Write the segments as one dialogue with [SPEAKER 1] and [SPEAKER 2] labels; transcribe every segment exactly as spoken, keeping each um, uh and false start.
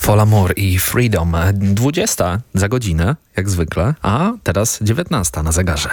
[SPEAKER 1] Folamore i Freedom. dwudziesta za godzinę, jak zwykle, a teraz dziewiętnasta na zegarze.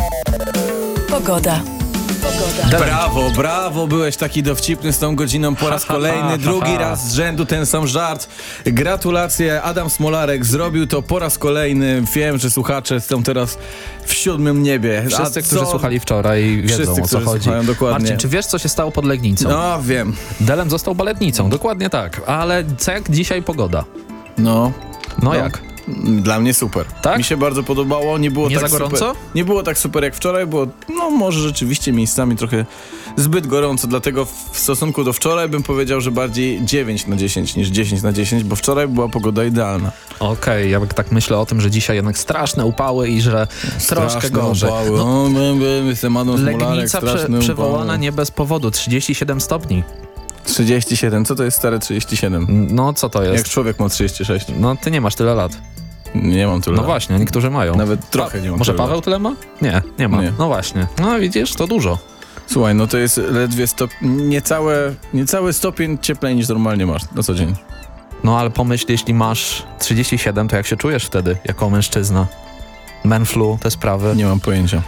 [SPEAKER 2] Pogoda. Pogoda.
[SPEAKER 3] Brawo, brawo, byłeś taki dowcipny z tą godziną po raz kolejny, drugi raz z rzędu ten sam żart. Gratulacje, Adam Smolarek zrobił to po raz kolejny. Wiem, że słuchacze są teraz w siódmym niebie.
[SPEAKER 1] Wszyscy,
[SPEAKER 3] A
[SPEAKER 1] którzy
[SPEAKER 3] co?
[SPEAKER 1] słuchali wczoraj, wiedzą,
[SPEAKER 3] Wszyscy,
[SPEAKER 1] o co chodzi.
[SPEAKER 3] Słuchają, dokładnie.
[SPEAKER 1] Marcin, czy wiesz, co się stało pod Legnicą?
[SPEAKER 3] No, wiem.
[SPEAKER 1] Delem został baletnicą, dokładnie tak. Ale co jak dzisiaj pogoda?
[SPEAKER 3] No.
[SPEAKER 1] No,
[SPEAKER 3] No.
[SPEAKER 1] jak?
[SPEAKER 3] Dla mnie super.
[SPEAKER 1] Tak?
[SPEAKER 3] Mi się bardzo podobało. Nie było
[SPEAKER 1] Nie
[SPEAKER 3] tak
[SPEAKER 1] za gorąco?
[SPEAKER 3] Super, nie było tak super jak wczoraj, było no może rzeczywiście miejscami trochę zbyt gorąco, dlatego w stosunku do wczoraj bym powiedział, że bardziej dziewięć na dziesięć niż dziesięć na dziesięć, bo wczoraj była pogoda idealna.
[SPEAKER 1] Okej, okay, ja tak myślę o tym, że dzisiaj jednak straszne upały i że troszkę
[SPEAKER 3] Straszne
[SPEAKER 1] gorzej.
[SPEAKER 3] upały.
[SPEAKER 1] No,
[SPEAKER 3] No, my, my, jestem Adam Smolarek,
[SPEAKER 1] Legnica prze,
[SPEAKER 3] straszny
[SPEAKER 1] przywołana
[SPEAKER 3] upały.
[SPEAKER 1] nie bez powodu, trzydzieści siedem stopni.
[SPEAKER 3] trzydzieści siedem, co to jest stare trzydzieści siedem?
[SPEAKER 1] No co to jest?
[SPEAKER 3] Jak człowiek ma trzydzieści sześć?
[SPEAKER 1] No ty nie masz tyle lat.
[SPEAKER 3] Nie mam tyle.
[SPEAKER 1] No właśnie, niektórzy mają.
[SPEAKER 3] Nawet trochę nie mam
[SPEAKER 1] Może
[SPEAKER 3] tyle
[SPEAKER 1] Paweł
[SPEAKER 3] lat.
[SPEAKER 1] tyle ma? Nie, nie ma.
[SPEAKER 3] Nie.
[SPEAKER 1] No właśnie. No widzisz, to dużo.
[SPEAKER 3] Słuchaj, no to jest ledwie stop... niecałe, niecały stopień cieplej niż normalnie masz na co dzień.
[SPEAKER 1] No ale pomyśl, jeśli masz trzydzieści siedem, to jak się czujesz wtedy, jako mężczyzna? Menflu, te sprawy.
[SPEAKER 3] Nie mam pojęcia.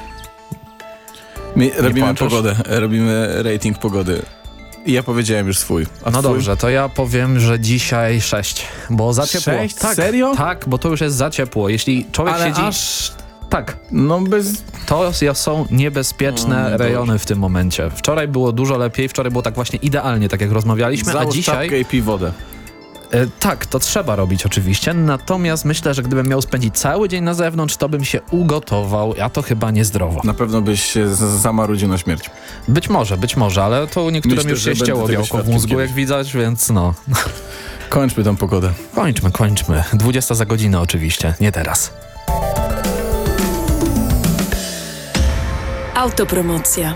[SPEAKER 3] My robimy
[SPEAKER 1] płaczesz?
[SPEAKER 3] pogodę, robimy rating pogody. I ja powiedziałem już swój. A
[SPEAKER 1] No
[SPEAKER 3] twój?
[SPEAKER 1] dobrze, to ja powiem, że dzisiaj sześć, bo za ciepło.
[SPEAKER 3] Sześć?
[SPEAKER 1] Tak,
[SPEAKER 3] Serio?
[SPEAKER 1] Tak, bo to już jest za ciepło. Jeśli człowiek
[SPEAKER 3] Ale
[SPEAKER 1] siedzi...
[SPEAKER 3] aż...
[SPEAKER 1] Tak,
[SPEAKER 3] No bez...
[SPEAKER 1] to są niebezpieczne
[SPEAKER 3] O,
[SPEAKER 1] rejony
[SPEAKER 3] dobrze.
[SPEAKER 1] w tym momencie. Wczoraj było dużo lepiej, wczoraj było tak właśnie idealnie, tak jak rozmawialiśmy,
[SPEAKER 3] Załóż
[SPEAKER 1] a dzisiaj...
[SPEAKER 3] czapkę i pij wodę.
[SPEAKER 1] E, tak, to trzeba robić oczywiście, natomiast myślę, że gdybym miał spędzić cały dzień na zewnątrz, to bym się ugotował, a to chyba niezdrowo.
[SPEAKER 3] Na pewno byś się z- zamarudził na śmierć.
[SPEAKER 1] Być może, być może, ale to niektórym
[SPEAKER 3] Myślę,
[SPEAKER 1] już
[SPEAKER 3] że
[SPEAKER 1] się
[SPEAKER 3] będę
[SPEAKER 1] ścięło
[SPEAKER 3] tego
[SPEAKER 1] białko w
[SPEAKER 3] świadkiem
[SPEAKER 1] mózgu,
[SPEAKER 3] kiedyś.
[SPEAKER 1] jak widać, więc no.
[SPEAKER 3] Kończmy tą pogodę.
[SPEAKER 1] Kończmy, kończmy. dwudziesta za godzinę oczywiście, nie teraz.
[SPEAKER 2] Autopromocja.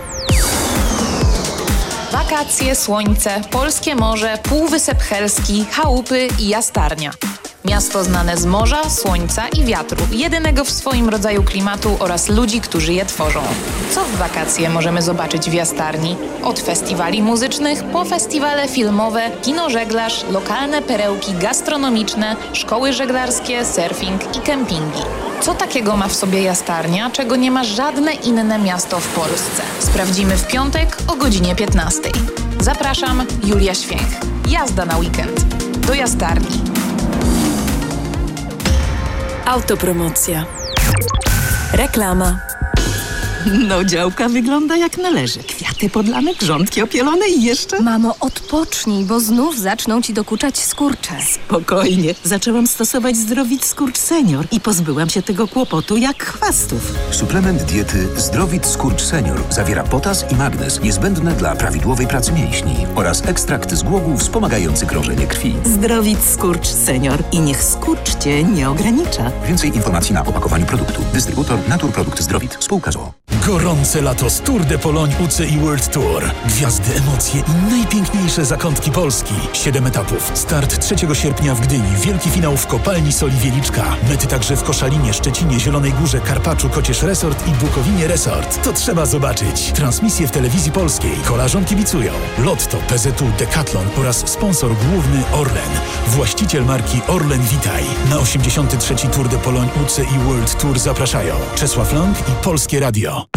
[SPEAKER 4] Wakacje, słońce, polskie morze, Półwysep Helski, chałupy i jastarnia. Miasto znane z morza, słońca i wiatru, jedynego w swoim rodzaju klimatu oraz ludzi, którzy je tworzą. Co w wakacje możemy zobaczyć w jastarni? Od festiwali muzycznych po festiwale filmowe, kinożeglarz, lokalne perełki gastronomiczne, szkoły żeglarskie, surfing i kempingi. Co takiego ma w sobie jastarnia, czego nie ma żadne inne miasto w Polsce? Sprawdzimy w piątek o godzinie piętnastej. Zapraszam, Julia Święch. Jazda na weekend. Do jastarni.
[SPEAKER 2] Autopromocja. Reklama.
[SPEAKER 5] No, działka wygląda jak należy. Kwiaty podlane, grządki opielone i jeszcze...
[SPEAKER 6] Mamo, odpocznij, bo znów zaczną ci dokuczać skurcze.
[SPEAKER 5] Spokojnie. Zaczęłam stosować Zdrowit Skurcz Senior i pozbyłam się tego kłopotu jak chwastów.
[SPEAKER 7] Suplement diety Zdrowit Skurcz Senior zawiera potas i magnez niezbędne dla prawidłowej pracy mięśni oraz ekstrakt z głogów wspomagający krążenie krwi.
[SPEAKER 5] Zdrowit Skurcz Senior i niech skurcz cię nie ogranicza.
[SPEAKER 7] Więcej informacji na opakowaniu produktu. Dystrybutor Naturprodukt Zdrowit. Spółka z o o.
[SPEAKER 8] Gorące lato z Tour de Pologne U C I World Tour. Gwiazdy, emocje i najpiękniejsze zakątki Polski. Siedem etapów. Start trzeciego sierpnia w Gdyni. Wielki finał w Kopalni Soli Wieliczka. Mety także w Koszalinie, Szczecinie, Zielonej Górze, Karpaczu, Kocież Resort i Bukowinie Resort. To trzeba zobaczyć. Transmisje w telewizji polskiej. Kolarzom kibicują Lotto, P Z U, Decathlon oraz sponsor główny Orlen. Właściciel marki Orlen Witaj. Na osiemdziesiąty trzeci Tour de Pologne U C I World Tour zapraszają Czesław Lang i Polskie Radio.